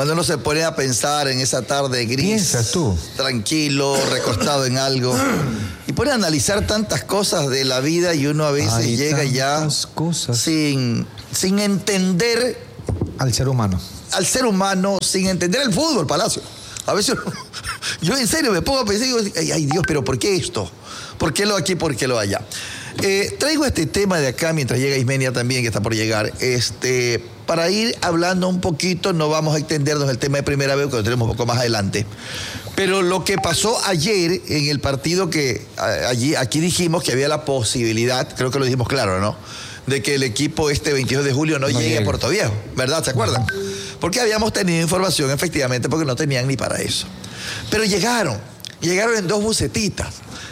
Cuando uno se pone a pensar en esa tarde gris, ¿piensas tú? Tranquilo, recostado en algo, y pone a analizar tantas cosas de la vida y uno a veces llega ya cosas. sin entender al ser humano, sin entender el fútbol, Palacio. A veces yo en serio me pongo a pensar y digo, ay Dios, pero ¿por qué esto? ¿Por qué lo aquí? ¿Por qué lo allá? Traigo este tema de acá mientras llega Ismenia también, que está por llegar, para ir hablando un poquito. No vamos a extendernos el tema de primera vez, porque lo tenemos un poco más adelante. Pero lo que pasó ayer en el partido que aquí dijimos que había la posibilidad, creo que lo dijimos claro, ¿no?, de que el equipo 22 de julio no llegue a Puerto Viejo, ¿verdad? ¿Se acuerdan? Porque habíamos tenido información, efectivamente, porque no tenían ni para eso. Pero llegaron en 2 bucetitas.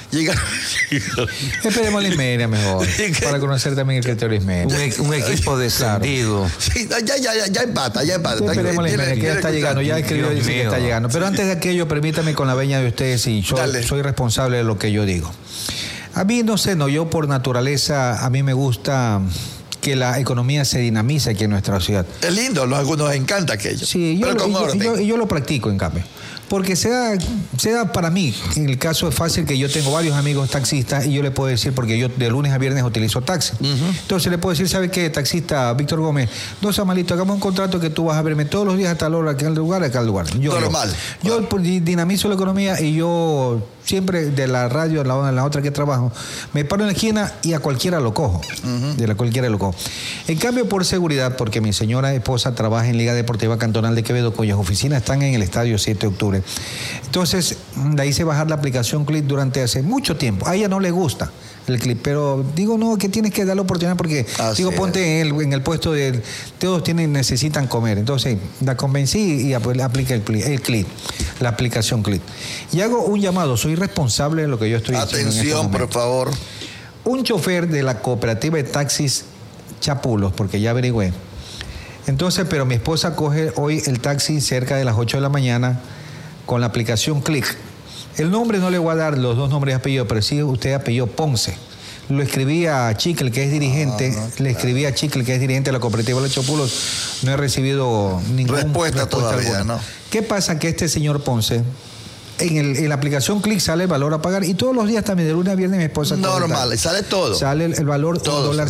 Esperemos la Ismenia mejor, para conocer también el criterio Ismenia. Un equipo descendido. Sí, ya empata. Esperemos la Ismenia, que ya está llegando, ya escribió y dice que está llegando. Pero antes de aquello, permítame con la veña de ustedes, y yo soy responsable de lo que yo digo. A mí, yo por naturaleza, a mí me gusta que la economía se dinamice aquí en nuestra ciudad. Es lindo, nos encanta aquello. Sí, yo lo practico, en cambio. Porque se da para mí, en el caso es fácil, que yo tengo varios amigos taxistas y yo le puedo decir, porque yo de lunes a viernes utilizo taxi. Entonces le puedo decir, ¿sabe qué, taxista Víctor Gómez? No sea malito, hagamos un contrato que tú vas a verme todos los días a tal hora, a aquel lugar, Normal. Yo dinamizo la economía, y yo siempre, de la radio, en la otra que trabajo, me paro en la esquina y a cualquiera lo cojo. Cualquiera lo cojo. En cambio, por seguridad, porque mi señora esposa trabaja en Liga Deportiva Cantonal de Quevedo, cuyas oficinas están en el estadio 7 de octubre. Entonces, la hice bajar la aplicación Click durante hace mucho tiempo. A ella no le gusta el Click, pero digo, no, que tienes que dar la oportunidad, porque ponte en el puesto de... Todos necesitan comer. Entonces, la convencí y aplica el Click, la aplicación Click. Y hago un llamado, soy responsable de lo que yo estoy haciendo. Atención, por favor. Un chofer de la cooperativa de taxis Chapulos, porque ya averigüé. Entonces, pero mi esposa coge hoy el taxi cerca de las 8 de la mañana con la aplicación Click. El nombre no le voy a dar los 2 nombres y apellidos, pero sí usted apellido Ponce. Lo escribí a Chicle, que es dirigente, le escribí a Chicle, que es dirigente de la cooperativa de los Chapulos. No he recibido ninguna respuesta todavía, ¿no? ¿Qué pasa? Que este señor Ponce, en la aplicación Click sale el valor a pagar, y todos los días también, de lunes a viernes, mi esposa... Normal, sale todo. Sale el valor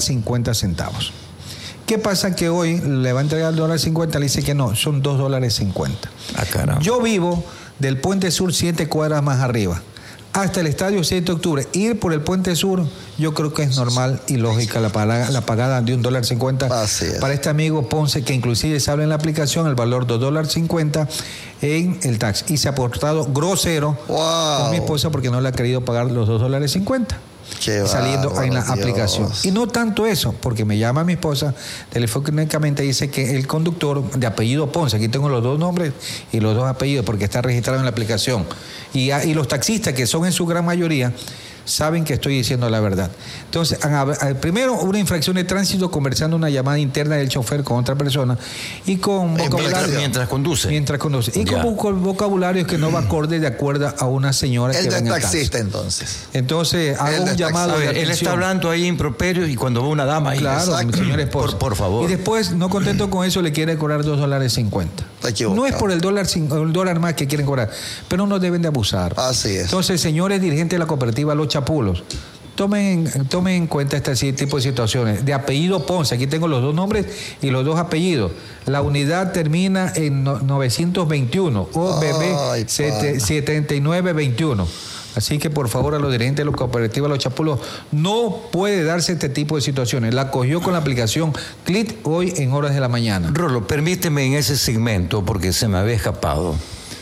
$1.50. ¿Qué pasa? Que hoy le va a entregar $1.50, le dice que no, son $2.50. Ah, caramba. Yo vivo del Puente Sur 7 cuadras más arriba, hasta el estadio 7 de octubre. Ir por el Puente Sur, yo creo que es normal y lógica la pagada de $1.50 para este amigo Ponce, que inclusive sale en la aplicación el valor de $2.50 en el taxi. Y se ha portado grosero con mi esposa, porque no le ha querido pagar los $2.50. Saliendo en la aplicación. Y no tanto eso, porque me llama mi esposa telefónicamente, dice que el conductor de apellido Ponce, aquí tengo los 2 nombres y los 2 apellidos, porque está registrado en la aplicación, y los taxistas, que son en su gran mayoría, saben que estoy diciendo la verdad. Entonces, primero, una infracción de tránsito, conversando una llamada interna del chofer con otra persona, y con vocabulario mientras conduce. Y con vocabularios que no va acorde de acuerdo a una señora que va en el taxi. Taxista, entonces hago un llamado de atención. Él está hablando ahí improperio, y cuando va una dama ahí... Claro, mi señora esposa. Por favor. Y después, no contento con eso, le quiere cobrar $2.50. No es por el dólar más que quieren cobrar, pero no deben de abusar. Así es. Entonces, señores dirigentes de la cooperativa Los Chapulos, tomen en cuenta este tipo de situaciones. De apellido Ponce, aquí tengo los 2 nombres y los 2 apellidos. La unidad termina en 921 o BB 7921. Así que, por favor, a los dirigentes de la cooperativa Los Chapulos, no puede darse este tipo de situaciones. La cogió con la aplicación Click hoy en horas de la mañana. Rolo, permíteme en ese segmento, porque se me había escapado.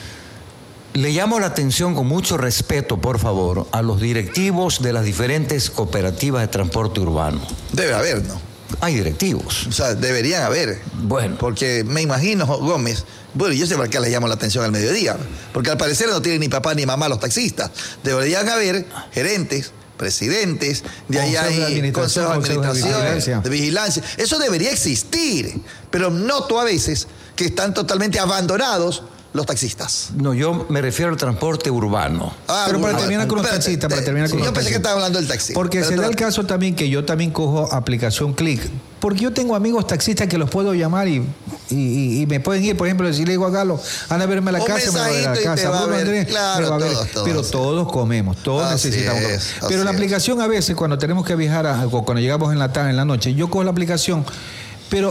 Le llamo la atención con mucho respeto, por favor, a los directivos de las diferentes cooperativas de transporte urbano. Debe haber, ¿no? Hay directivos. O sea, deberían haber. Bueno. Porque me imagino, Gómez, bueno, yo sé por qué le llamo la atención al mediodía. Porque al parecer no tienen ni papá ni mamá los taxistas. Deberían haber gerentes, presidentes, de ahí hay consejos de administración, de vigilancia. Eso debería existir. Pero noto a veces que están totalmente abandonados los taxistas. No, yo me refiero al transporte urbano. Pero para terminar con los taxistas, Yo pensé que estaba hablando del taxi. Porque se da el caso también que yo también cojo aplicación Click. Porque yo tengo amigos taxistas que los puedo llamar y me pueden ir, por ejemplo, si le digo a Galo, anda a verme a la casa, me va a ver a la casa. Bruno Andrés, claro, me va a ver. Pero todos comemos, todos necesitamos comer. Pero la aplicación a veces, cuando tenemos que viajar, cuando llegamos en la tarde, en la noche, yo cojo la aplicación, pero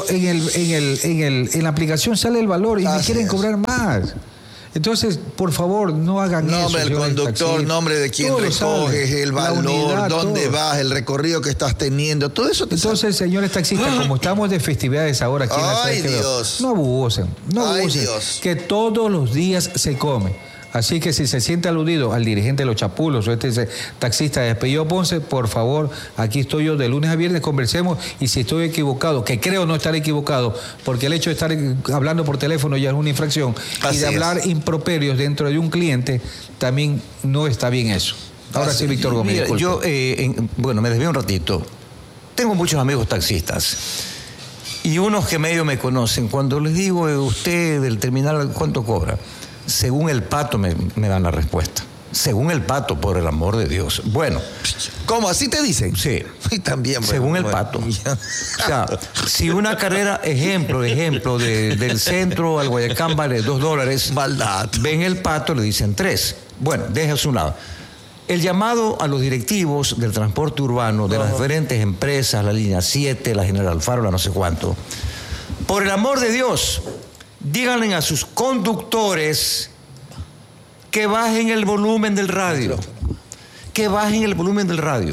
en la aplicación sale el valor y me quieren cobrar más. Entonces, por favor, no hagan eso. Nombre del conductor, nombre de quien recoges, el valor, unidad, dónde vas, el recorrido que estás teniendo, todo eso. Entonces, señores taxistas, como estamos de festividades ahora aquí en la ciudad de Quevedo, no abusen, que todos los días se come. Así que si se siente aludido al dirigente de los Chapulos o este taxista de Despellejo Ponce, por favor, aquí estoy yo de lunes a viernes, conversemos, y si estoy equivocado, que creo no estar equivocado, porque el hecho de estar hablando por teléfono ya es una infracción, y de hablar improperios dentro de un cliente, también no está bien eso. Ahora sí, Víctor Gómez. Mira, yo, me desvío un ratito. Tengo muchos amigos taxistas. Y unos que medio me conocen. Cuando les digo, usted del terminal, ¿cuánto cobra? Según el pato me dan la respuesta. Según el pato, por el amor de Dios. Bueno. ¿Cómo? ¿Así te dicen? Sí. Y también. Según el pato. O sea, si una carrera, ejemplo, del centro al Guayacán vale $2. Maldad. Ven el pato, le dicen 3. Bueno, déjese un lado. El llamado a los directivos del transporte urbano, de las diferentes empresas, la línea 7, la General Alfaro, la no sé cuánto. Por el amor de Dios, díganle a sus conductores que bajen el volumen del radio. Que bajen el volumen del radio.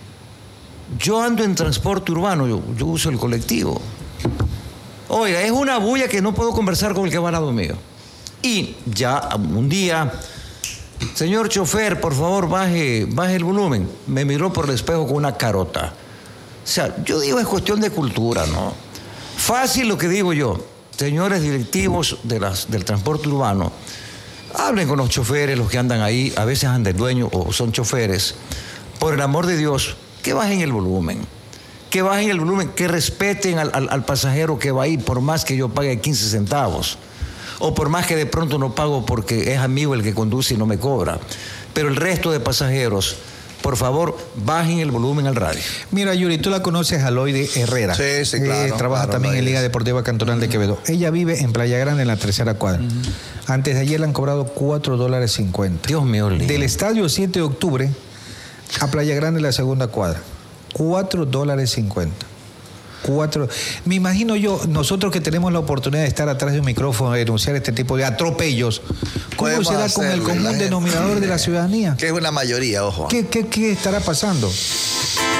Yo ando en transporte urbano, yo uso el colectivo. Oiga, es una bulla que no puedo conversar con el que va al lado mío. Y ya un día, señor chofer, por favor, baje el volumen. Me miró por el espejo con una carota. O sea, yo digo, es cuestión de cultura, ¿no? Fácil lo que digo yo. Señores directivos del transporte urbano, hablen con los choferes, los que andan ahí, a veces andan el dueño o son choferes. Por el amor de Dios, que bajen el volumen. Que bajen el volumen, que respeten al pasajero que va ahí, por más que yo pague 15 centavos. O por más que de pronto no pago porque es amigo el que conduce y no me cobra. Pero el resto de pasajeros, por favor, bajen el volumen al radio. Mira, Yuri, tú la conoces a Loide Herrera. Sí, claro. Trabaja también en Liga Deportiva Cantonal de Quevedo. Ella vive en Playa Grande, en la 3ª cuadra. Antes de ayer le han cobrado $4.50. Dios mío, lindo. Del estadio 7 de octubre a Playa Grande, en la 2ª cuadra. $4.50. Me imagino yo, nosotros que tenemos la oportunidad de estar atrás de un micrófono y denunciar este tipo de atropellos, ¿cómo será con el común denominador de la ciudadanía? Que es una mayoría, ojo. ¿Qué estará pasando?